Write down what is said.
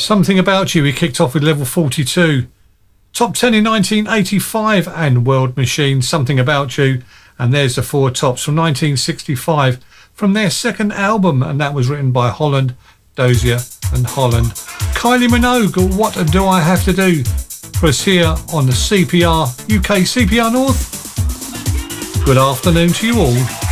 Something About You, we kicked off with Level 42. Top 10 in 1985 and World Machine, Something About You. And there's the four tops from 1965 from their second album, and that was written by Holland, Dozier and Holland. Kylie Minogue, What Do I Have to Do? For us here on the CPR, UK CPR North. Good afternoon to you all.